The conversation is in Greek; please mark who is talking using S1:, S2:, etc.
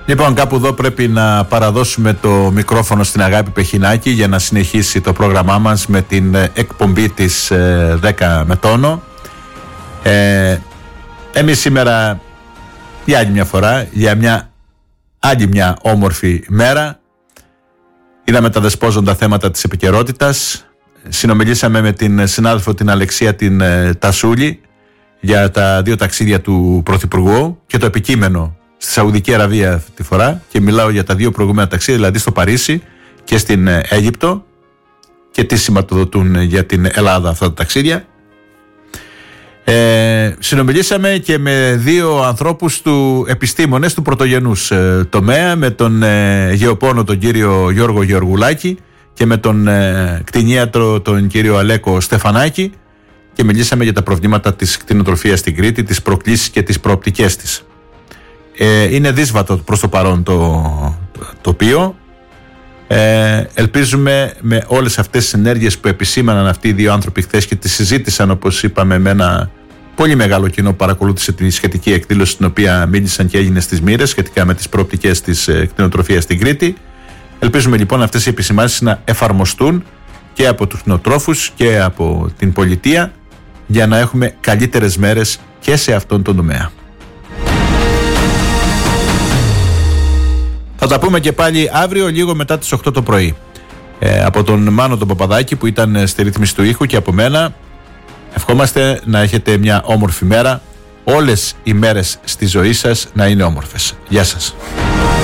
S1: Λοιπόν, κάπου εδώ πρέπει να παραδώσουμε το μικρόφωνο στην Αγάπη Πεχινάκη για να συνεχίσει το πρόγραμμά μας με την εκπομπή της 10 με τόνο. Εμείς σήμερα για άλλη μια φορά, για άλλη μια όμορφη μέρα, είδαμε τα δεσπόζοντα θέματα της επικαιρότητας. Συνομιλήσαμε με την συνάδελφο την Αλεξία την Τασούλη για τα 2 ταξίδια του Πρωθυπουργού και το επικείμενο στη Σαουδική Αραβία αυτή τη φορά, και μιλάω για τα 2 προηγούμενα ταξίδια, δηλαδή στο Παρίσι και στην Αίγυπτο, και τι σηματοδοτούν για την Ελλάδα αυτά τα ταξίδια. Συνομιλήσαμε και με 2 ανθρώπους επιστήμονες του πρωτογενούς τομέα, με τον γεωπόνο τον κύριο Γιώργο Γεωργουλάκη και με τον κτηνίατρο τον κύριο Αλέκο Στεφανάκη, και μιλήσαμε για τα προβλήματα της κτηνοτροφίας στην Κρήτη, τις προκλήσεις και τις προοπτικές της. Είναι δύσβατο προς το παρόν το τοπίο. Ελπίζουμε με όλες αυτές τις ενέργειες που επισήμαναν αυτοί οι 2 άνθρωποι χθες και τις συζήτησαν, όπως είπαμε, με ένα πολύ μεγάλο κοινό που παρακολούθησε τη σχετική εκδήλωση, στην οποία μίλησαν και έγινε στις Μοίρες σχετικά με τις προοπτικές της κτηνοτροφίας στην Κρήτη. Ελπίζουμε λοιπόν αυτές οι επισημάνσεις να εφαρμοστούν και από τους κτηνοτρόφους και από την πολιτεία, για να έχουμε καλύτερες μέρες και σε αυτόν τον τομέα. Θα τα πούμε και πάλι αύριο λίγο μετά τις 8 το πρωί. Από τον Μάνο τον Παπαδάκη που ήταν στη ρύθμιση του ήχου και από μένα, ευχόμαστε να έχετε μια όμορφη μέρα. Όλες οι μέρες στη ζωή σας να είναι όμορφες. Γεια σας.